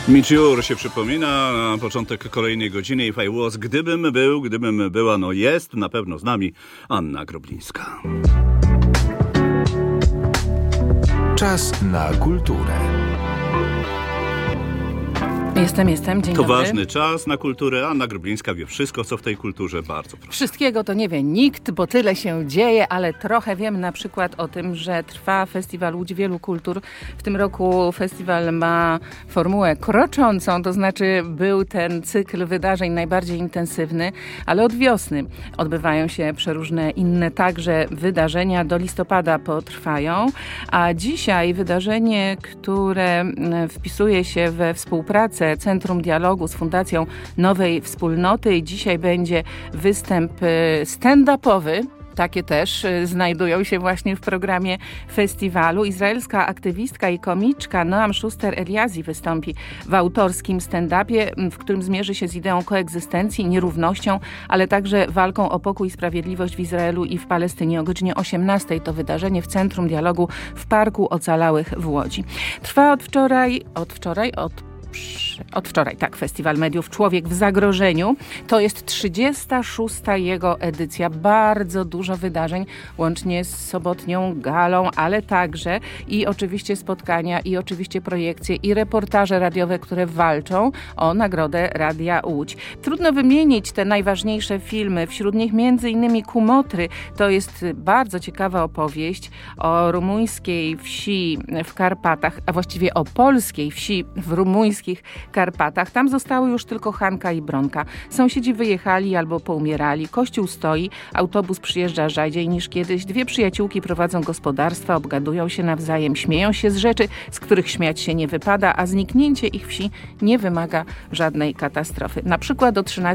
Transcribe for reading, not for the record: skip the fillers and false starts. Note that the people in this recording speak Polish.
Michiur się przypomina na początek kolejnej godziny. If I was, gdybym była, no jest na pewno z nami Anna Groblińska. Czas na kulturę. Jestem. Dzień To dobry. ważny czas na kulturę. Anna Groblińska wie wszystko, co w tej kulturze. Bardzo proszę. Wszystkiego to nie wie nikt, bo tyle się dzieje, ale trochę wiem na przykład o tym, że trwa Festiwal Łódź Wielu Kultur. W tym roku festiwal ma formułę kroczącą, to znaczy był ten cykl wydarzeń najbardziej intensywny, ale od wiosny odbywają się przeróżne inne także wydarzenia. Do listopada potrwają, a dzisiaj wydarzenie, które wpisuje się we współpracę Centrum Dialogu z Fundacją Nowej Wspólnoty i dzisiaj będzie występ stand-upowy. Takie też znajdują się właśnie w programie festiwalu. Izraelska aktywistka i komiczka Noam Schuster-Eliazi wystąpi w autorskim stand-upie, w którym zmierzy się z ideą koegzystencji, nierównością, ale także walką o pokój i sprawiedliwość w Izraelu i w Palestynie. O godzinie 18:00 to wydarzenie w Centrum Dialogu w Parku Ocalałych w Łodzi. Trwa od wczoraj, Festiwal Mediów Człowiek w Zagrożeniu. To jest 36. jego edycja. Bardzo dużo wydarzeń, łącznie z sobotnią galą, ale także i oczywiście spotkania, i oczywiście projekcje, i reportaże radiowe, które walczą o nagrodę Radia Łódź. Trudno wymienić te najważniejsze filmy. Wśród nich m.in. Kumotry. To jest bardzo ciekawa opowieść o rumuńskiej wsi w Karpatach, a właściwie o polskiej wsi w rumuńskich Karpatach. Tam zostały już tylko Hanka i Bronka. Sąsiedzi wyjechali albo poumierali. Kościół stoi, autobus przyjeżdża rzadziej niż kiedyś. Dwie przyjaciółki prowadzą gospodarstwa, obgadują się nawzajem, śmieją się z rzeczy, z których śmiać się nie wypada, a zniknięcie ich wsi nie wymaga żadnej katastrofy. Na przykład o 13